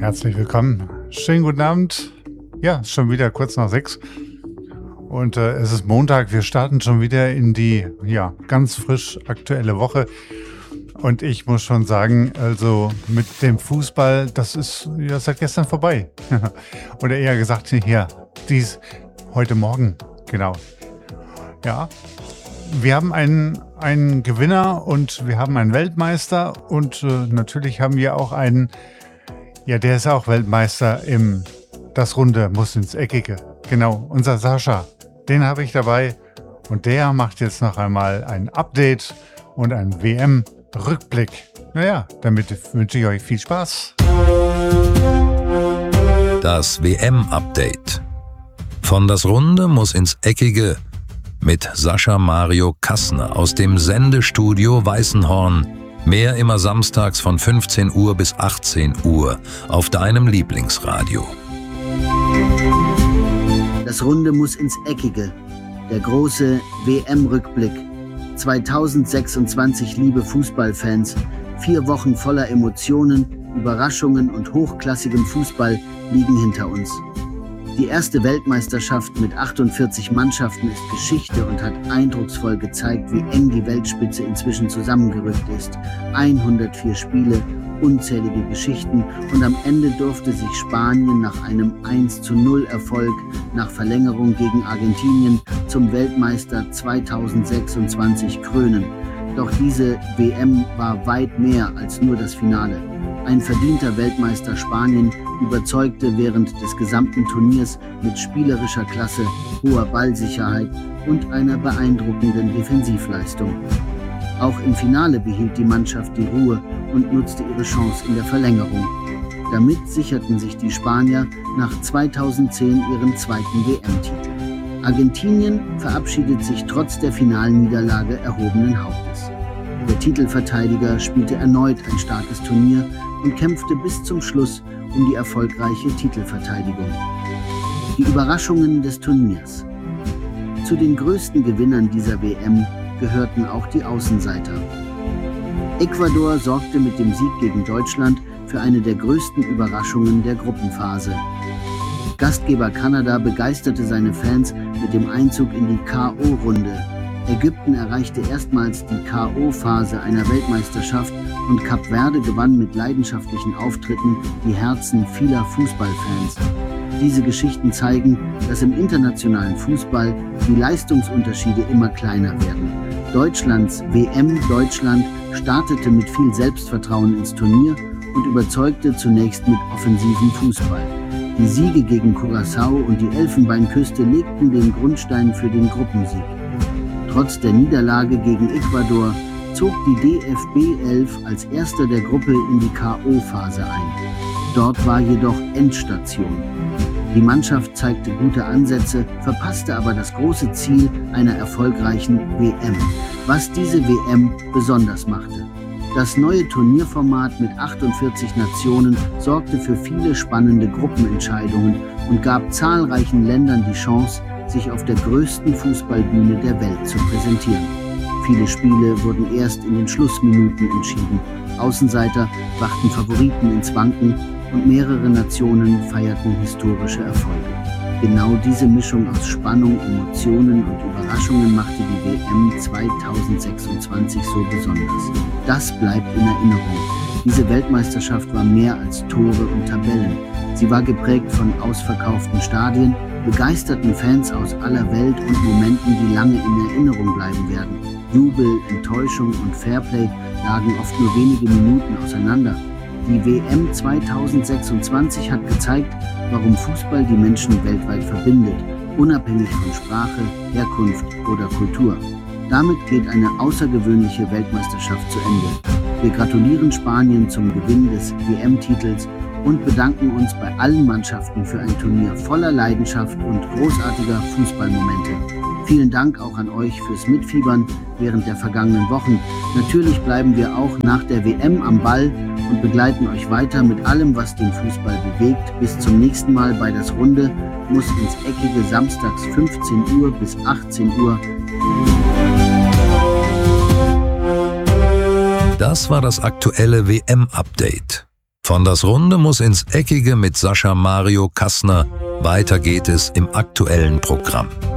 Herzlich willkommen. Schönen guten Abend. Ja, schon wieder kurz nach 6. Und es ist Montag. Wir starten schon wieder in die ganz frisch aktuelle Woche. Und ich muss schon sagen, also mit dem Fußball, das ist ja seit gestern vorbei. Oder eher gesagt, heute Morgen, genau. Ja, wir haben einen Gewinner und wir haben einen Weltmeister und natürlich haben wir auch einen, der ist auch Weltmeister im Das Runde muss ins Eckige. Genau, unser Sascha, den habe ich dabei und der macht jetzt noch einmal ein Update und einen WM-Rückblick. Naja, damit wünsche ich euch viel Spaß. Das WM-Update. Von Das Runde muss ins Eckige mit Sascha Mario Kassner aus dem Sendestudio Weißenhorn. Mehr immer samstags von 15 Uhr bis 18 Uhr auf deinem Lieblingsradio. Das Runde muss ins Eckige. Der große WM-Rückblick. 2026, liebe Fußballfans. 4 Wochen voller Emotionen, Überraschungen und hochklassigem Fußball liegen hinter uns. Die erste Weltmeisterschaft mit 48 Mannschaften ist Geschichte und hat eindrucksvoll gezeigt, wie eng die Weltspitze inzwischen zusammengerückt ist. 104 Spiele, unzählige Geschichten und am Ende durfte sich Spanien nach einem 1:0 Erfolg nach Verlängerung gegen Argentinien zum Weltmeister 2026 krönen. Doch diese WM war weit mehr als nur das Finale. Ein verdienter Weltmeister Spanien überzeugte während des gesamten Turniers mit spielerischer Klasse, hoher Ballsicherheit und einer beeindruckenden Defensivleistung. Auch im Finale behielt die Mannschaft die Ruhe und nutzte ihre Chance in der Verlängerung. Damit sicherten sich die Spanier nach 2010 ihren zweiten WM-Titel. Argentinien verabschiedet sich trotz der finalen Niederlage erhobenen Hauptes. Der Titelverteidiger spielte erneut ein starkes Turnier und kämpfte bis zum Schluss um die erfolgreiche Titelverteidigung. Die Überraschungen des Turniers. Zu den größten Gewinnern dieser WM gehörten auch die Außenseiter. Ecuador sorgte mit dem Sieg gegen Deutschland für eine der größten Überraschungen der Gruppenphase. Gastgeber Kanada begeisterte seine Fans mit dem Einzug in die K.O.-Runde. Ägypten erreichte erstmals die K.O.-Phase einer Weltmeisterschaft und Kap Verde gewann mit leidenschaftlichen Auftritten die Herzen vieler Fußballfans. Diese Geschichten zeigen, dass im internationalen Fußball die Leistungsunterschiede immer kleiner werden. Deutschlands WM-Deutschland startete mit viel Selbstvertrauen ins Turnier und überzeugte zunächst mit offensivem Fußball. Die Siege gegen Curaçao und die Elfenbeinküste legten den Grundstein für den Gruppensieg. Trotz der Niederlage gegen Ecuador zog die DFB 11 als erster der Gruppe in die K.O.-Phase ein. Dort war jedoch Endstation. Die Mannschaft zeigte gute Ansätze, verpasste aber das große Ziel einer erfolgreichen WM, was diese WM besonders machte. Das neue Turnierformat mit 48 Nationen sorgte für viele spannende Gruppenentscheidungen und gab zahlreichen Ländern die Chance, sich auf der größten Fußballbühne der Welt zu präsentieren. Viele Spiele wurden erst in den Schlussminuten entschieden. Außenseiter brachten Favoriten ins Wanken und mehrere Nationen feierten historische Erfolge. Genau diese Mischung aus Spannung, Emotionen und Überraschungen machte die WM 2026 so besonders. Das bleibt in Erinnerung. Diese Weltmeisterschaft war mehr als Tore und Tabellen. Sie war geprägt von ausverkauften Stadien, begeisterten Fans aus aller Welt und Momenten, die lange in Erinnerung bleiben werden. Jubel, Enttäuschung und Fairplay lagen oft nur wenige Minuten auseinander. Die WM 2026 hat gezeigt, warum Fußball die Menschen weltweit verbindet, unabhängig von Sprache, Herkunft oder Kultur. Damit geht eine außergewöhnliche Weltmeisterschaft zu Ende. Wir gratulieren Spanien zum Gewinn des WM-Titels und bedanken uns bei allen Mannschaften für ein Turnier voller Leidenschaft und großartiger Fußballmomente. Vielen Dank auch an euch fürs Mitfiebern während der vergangenen Wochen. Natürlich bleiben wir auch nach der WM am Ball und begleiten euch weiter mit allem, was den Fußball bewegt. Bis zum nächsten Mal bei Das Runde muss ins Eckige samstags 15 Uhr bis 18 Uhr. Das war das aktuelle WM-Update. Von das Runde muss ins Eckige mit Sascha Mario Kassner. Weiter geht es im aktuellen Programm.